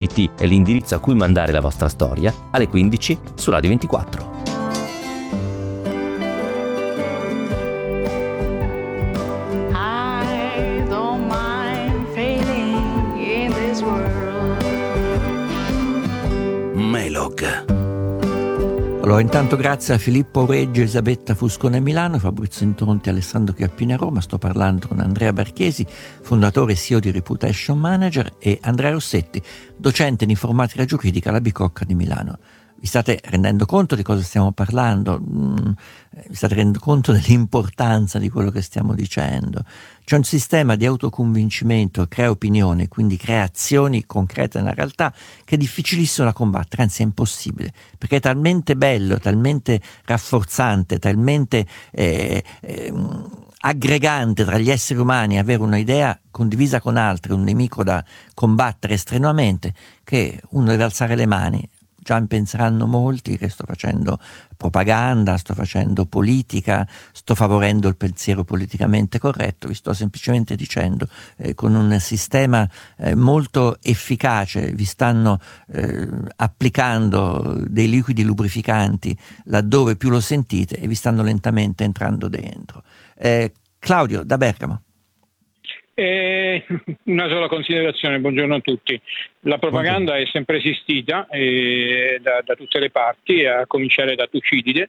www.radioticino.it è l'indirizzo a cui mandare la vostra storia, alle 15 su Radio 24. Melog. Allora, intanto grazie a Filippo Reggi, Elisabetta Fuscone Milano, Fabrizio Intronti, Alessandro Chiappini a Roma. Sto parlando con Andrea Barchesi, fondatore e CEO di Reputation Manager, e Andrea Rossetti, docente in informatica giuridica alla Bicocca di Milano. Vi state rendendo conto di cosa stiamo parlando? Vi state rendendo conto dell'importanza di quello che stiamo dicendo? C'è un sistema di autoconvincimento, crea opinioni, quindi crea azioni concrete nella realtà, che è difficilissimo da combattere, anzi è impossibile, perché è talmente bello, talmente rafforzante, talmente aggregante tra gli esseri umani avere un'idea condivisa con altri, un nemico da combattere strenuamente, che uno deve alzare le mani. Già penseranno molti che sto facendo propaganda, sto facendo politica, sto favorendo il pensiero politicamente corretto. Vi sto semplicemente dicendo, con un sistema molto efficace, vi stanno applicando dei liquidi lubrificanti laddove più lo sentite e vi stanno lentamente entrando dentro. Claudio, da Bergamo. Una sola considerazione, buongiorno a tutti. La propaganda è sempre esistita da tutte le parti, a cominciare da Tucidide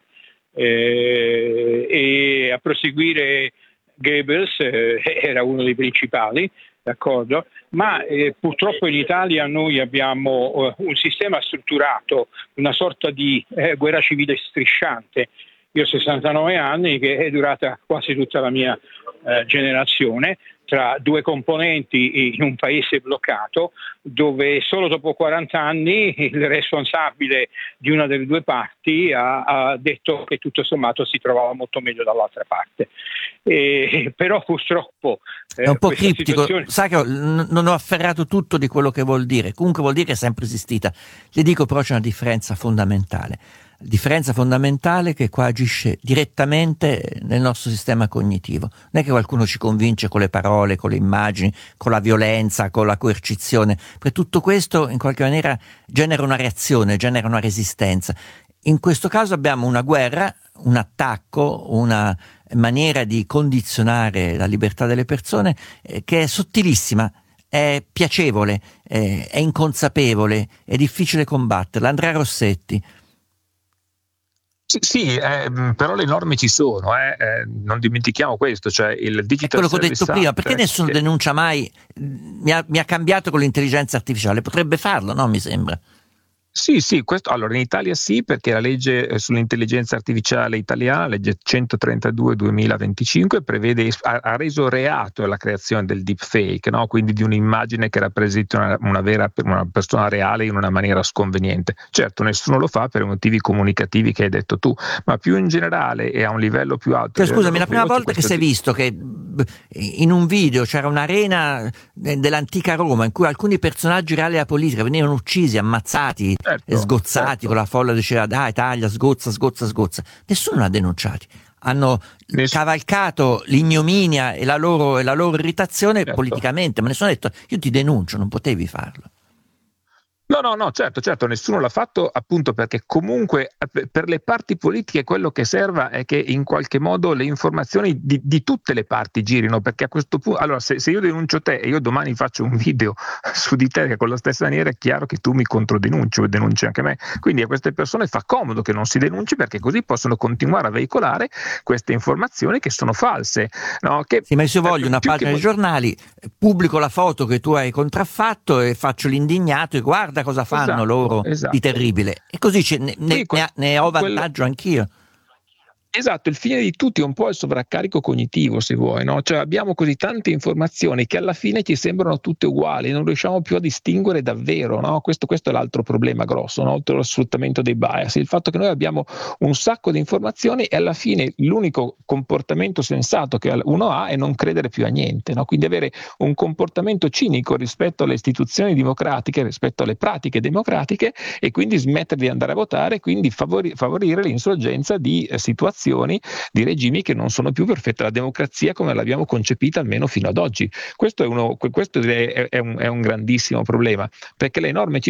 e a proseguire Goebbels era uno dei principali, d'accordo? Ma purtroppo in Italia noi abbiamo un sistema strutturato, una sorta di guerra civile strisciante. Io ho 69 anni, che è durata quasi tutta la mia generazione, tra due componenti in un paese bloccato, dove solo dopo 40 anni il responsabile di una delle due parti ha detto che tutto sommato si trovava molto meglio dall'altra parte. Però purtroppo è un po' criptico, situazione... sa che non ho afferrato tutto di quello che vuol dire, comunque vuol dire che è sempre esistita. Le dico però c'è una differenza fondamentale. Differenza fondamentale che qua agisce direttamente nel nostro sistema cognitivo. Non è che qualcuno ci convince con le parole, con le immagini, con la violenza, con la coercizione, perché tutto questo in qualche maniera genera una reazione, genera una resistenza. In questo caso abbiamo una guerra, un attacco, una maniera di condizionare la libertà delle persone che è sottilissima, è piacevole, è inconsapevole, è difficile combatterla. Andrea Rossetti. Sì, però le norme ci sono, non dimentichiamo questo, cioè il Digital Service Act. È quello che ho detto prima, perché nessuno denuncia mai? Mi ha cambiato con l'intelligenza artificiale, potrebbe farlo, no? Mi sembra. Sì, questo allora in Italia sì, perché la legge sull'intelligenza artificiale italiana, legge 132/2025, prevede, ha reso reato la creazione del deepfake, no? Quindi di un'immagine che rappresenti una persona reale in una maniera sconveniente. Certo, nessuno lo fa per i motivi comunicativi che hai detto tu, ma più in generale e a un livello più alto. Cioè, scusami, la prima volta che si è visto che in un video c'era un'arena dell'antica Roma in cui alcuni personaggi reali della politica venivano uccisi, ammazzati, sgozzati, con la folla diceva dai taglia, sgozza, nessuno l'ha denunciati, hanno cavalcato l'ignominia e la loro irritazione politicamente, ma nessuno ha detto io ti denuncio, non potevi farlo. No, certo, nessuno l'ha fatto, appunto perché comunque per le parti politiche quello che serva è che in qualche modo le informazioni di tutte le parti girino, perché a questo punto, allora se io denuncio te e io domani faccio un video su di te che con la stessa maniera, è chiaro che tu mi controdenunci o denunci anche me, quindi a queste persone fa comodo che non si denunci, perché così possono continuare a veicolare queste informazioni che sono false, no? Sì, ma se io voglio una pagina dei giornali, pubblico la foto che tu hai contraffatto e faccio l'indignato e guarda cosa fanno loro di terribile, e così ne ho vantaggio anch'io. Esatto, il fine di tutti è un po' il sovraccarico cognitivo, se vuoi, no? Cioè abbiamo così tante informazioni che alla fine ci sembrano tutte uguali, non riusciamo più a distinguere davvero, no? Questo è l'altro problema grosso, no? Oltre allo sfruttamento dei bias, il fatto che noi abbiamo un sacco di informazioni e alla fine l'unico comportamento sensato che uno ha è non credere più a niente, no? Quindi avere un comportamento cinico rispetto alle istituzioni democratiche, rispetto alle pratiche democratiche, e quindi smettere di andare a votare, quindi favorire l'insorgenza di situazioni, di regimi che non sono più perfette, la democrazia come l'abbiamo concepita almeno fino ad oggi. Questo è un grandissimo problema, perché le norme ci